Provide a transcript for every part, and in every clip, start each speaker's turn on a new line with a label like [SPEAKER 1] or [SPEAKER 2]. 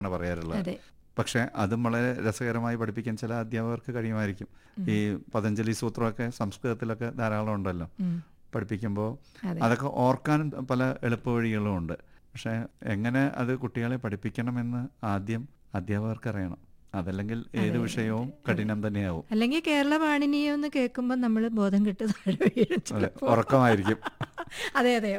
[SPEAKER 1] പറയാറുള്ളത്.
[SPEAKER 2] അതെ.
[SPEAKER 1] പക്ഷെ അതും വളരെ രസകരമായി പഠിപ്പിക്കാൻ ചില അധ്യാപകർക്ക് കഴിയുമായിരിക്കും. ഈ പതഞ്ജലി സൂത്രമൊക്കെ സംസ്കൃതത്തിലൊക്കെ ധാരാളം ഉണ്ടല്ലോ.
[SPEAKER 2] ഉം.
[SPEAKER 1] പഠിപ്പിക്കുമ്പോൾ
[SPEAKER 2] അതെ.
[SPEAKER 1] അതൊക്കെ ഓർക്കാനും പല എളുപ്പവഴികളും ഉണ്ട്. പക്ഷെ എങ്ങനെ അത് കുട്ടികളെ പഠിപ്പിക്കണമെന്ന് ആദ്യം അധ്യാപകർക്ക് അറിയണം. അതല്ലെങ്കിൽ ഏത് വിഷയവും കഠിനം തന്നെയാവും.
[SPEAKER 2] അല്ലെങ്കിൽ കേരള പാണിനീയം എന്ന് കേൾക്കുമ്പോൾ നമ്മൾ ബോധം കെട്ട് താഴെ വീഴും
[SPEAKER 1] അതെ,
[SPEAKER 2] ചിലപ്പോൾ.
[SPEAKER 1] ഉറക്കമായിരിക്കും.
[SPEAKER 2] അതെ അതെ,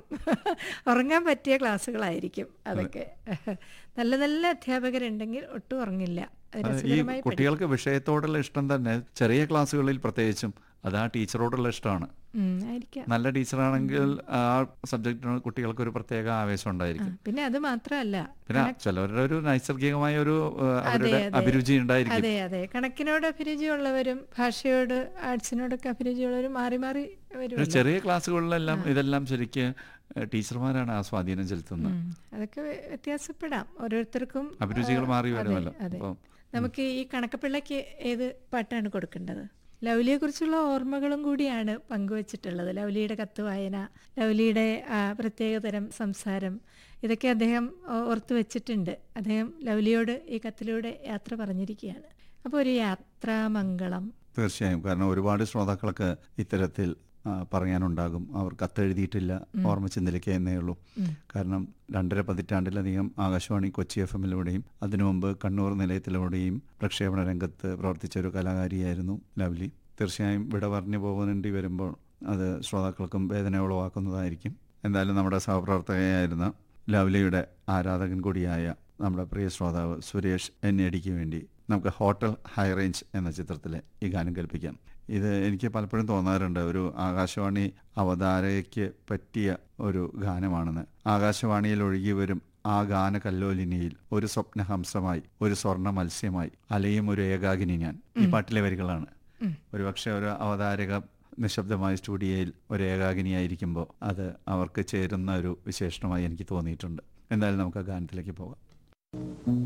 [SPEAKER 2] ഉറങ്ങാൻ പറ്റിയ ക്ലാസ്സുകളായിരിക്കും അതൊക്കെ. നല്ല നല്ല അധ്യാപകരുണ്ടെങ്കിൽ ഒട്ടും ഉറങ്ങില്ല. അത്
[SPEAKER 1] ഈ
[SPEAKER 2] രസകരമായി
[SPEAKER 1] കുട്ടികൾക്ക് വിഷയത്തോടുള്ള ഇഷ്ടം തന്നെ ചെറിയ ക്ലാസ്സുകളിൽ പ്രത്യേകിച്ചും അത് ആ ടീച്ചറോടുള്ള ഇഷ്ടമാണ്.
[SPEAKER 2] ആയിരിക്കാം.
[SPEAKER 1] നല്ല ടീച്ചറാണെങ്കിൽ ആ സബ്ജക്റ്റിനോട് കുട്ടികൾക്ക് ഒരു പ്രത്യേക ആവേശം ഉണ്ടായിരിക്കും.
[SPEAKER 2] പിന്നെ അത് മാത്രമല്ല,
[SPEAKER 1] പിന്നെ ചിലവരുടെ ഒരു നൈസർഗികമായ ഒരു
[SPEAKER 2] അതെ
[SPEAKER 1] അവരുടെ
[SPEAKER 2] അതെ
[SPEAKER 1] അഭിരുചി ഉണ്ടായിരിക്കും.
[SPEAKER 2] അതെ അതെ, കണക്കിനോട് അഭിരുചിയുള്ളവരും ഭാഷയോട് ആർട്സിനോടൊക്കെ അഭിരുചിയുള്ളവരും മാറി മാറി
[SPEAKER 1] പിന്നെ
[SPEAKER 2] വരും.
[SPEAKER 1] ചെറിയ ക്ലാസ്സുകളിലെല്ലാം ഇതെല്ലാം ശരിക്ക് ടീച്ചർമാരാണ് ആ സ്വാധീനം ചെലുത്തുന്നത്.
[SPEAKER 2] അതൊക്കെ വ്യത്യാസപ്പെടാം, ഓരോരുത്തർക്കും
[SPEAKER 1] അഭിരുചികൾ മാറി വരുമല്ലോ.
[SPEAKER 2] അതെ.
[SPEAKER 1] അപ്പം
[SPEAKER 2] നമുക്ക് ഈ കണക്കപ്പിള്ളയ്ക്ക് ഏത് പാട്ടാണ് കൊടുക്കേണ്ടത്? ലൗലിയെ കുറിച്ചുള്ള ഓർമ്മകളും കൂടിയാണ് പങ്കുവച്ചിട്ടുള്ളത്. ലൗലിയുടെ കത്ത് വായന, ലൗലിയുടെ പ്രത്യേകതരം സംസാരം, ഇതൊക്കെ അദ്ദേഹം ഓർത്തു വെച്ചിട്ടുണ്ട്. അദ്ദേഹം ലൗലിയോട് ഈ കത്തിലൂടെ യാത്ര പറഞ്ഞിരിക്കുകയാണ്. അപ്പോൾ ഒരു യാത്രാമംഗളം.
[SPEAKER 1] തീർച്ചയായും, കാരണം ഒരുപാട് ശ്രോതാക്കൾക്ക് ഇത്തരത്തിൽ പറയാനുണ്ടാകും. അവർ കത്തെഴുതിയിട്ടില്ല, ഓർമ്മ ചിന്തയിലേക്ക് എന്നേ ഉള്ളൂ. കാരണം 2.5 പതിറ്റാണ്ടിലധികം ആകാശവാണി കൊച്ചി FM-ലൂടെയും അതിനു മുമ്പ് കണ്ണൂർ നിലയത്തിലൂടെയും പ്രക്ഷേപണ രംഗത്ത് പ്രവർത്തിച്ച ഒരു കലാകാരിയായിരുന്നു ലവ്ലി. തീർച്ചയായും വിട പറഞ്ഞു പോകേണ്ടി വരുമ്പോൾ അത് ശ്രോതാക്കൾക്കും വേദന ഉളവാക്കുന്നതായിരിക്കും. എന്തായാലും നമ്മുടെ സഹപ്രവർത്തകയായിരുന്ന ലവ്ലിയുടെ ആരാധകൻ കൂടിയായ നമ്മുടെ പ്രിയ ശ്രോതാവ് സുരേഷ് എന്നടിക്ക് വേണ്ടി നമുക്ക് ഹോട്ടൽ ഹൈ റേഞ്ച് എന്ന ചിത്രത്തിലെ ഈ ഗാനം കേൾപ്പിക്കാം. ഇത് എനിക്ക് പലപ്പോഴും തോന്നാറുണ്ട്, ഒരു ആകാശവാണി അവതാരകയ്ക്ക് പറ്റിയ ഒരു ഗാനമാണെന്ന്. ആകാശവാണിയിൽ ഒഴുകി വരും ആ ഗാന കല്ലോലിനിയിൽ ഒരു സ്വപ്നഹംസമായി, ഒരു സ്വർണ്ണ മത്സ്യമായി അലയും ഒരു ഏകാകിനി ഞാൻ. ഈ പാട്ടിലെ വരികളാണ്. ഒരുപക്ഷെ ഒരു അവതാരക നിശബ്ദമായ സ്റ്റുഡിയോയിൽ ഒരു ഏകാകിനിയായിരിക്കുമ്പോൾ അത് അവർക്ക് ചേരുന്ന ഒരു വിശേഷണമായി എനിക്ക് തോന്നിയിട്ടുണ്ട്. എന്തായാലും നമുക്ക് ആ ഗാനത്തിലേക്ക് പോകാം.